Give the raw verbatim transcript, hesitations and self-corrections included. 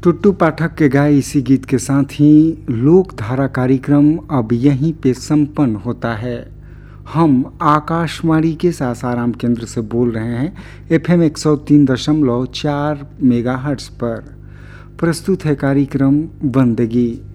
टुट्टू पाठक के गाए इसी गीत के साथ ही लोकधारा कार्यक्रम अब यहीं पे संपन्न होता है। हम आकाशवाणी के सासाराम केंद्र से बोल रहे हैं एफ एम एक सौ तीन दशमलव चार मेगा हर्ट्ज पर। प्रस्तुत है कार्यक्रम बंदगी।